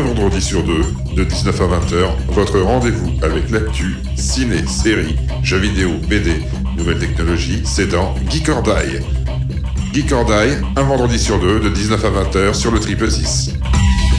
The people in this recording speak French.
Un vendredi sur deux, de 19 à 20h, votre rendez-vous avec l'actu, ciné, séries, jeux vidéo, BD, nouvelles technologies, c'est dans Geek or Die. Geek or Die, un vendredi sur deux, de 19 à 20h sur le 666.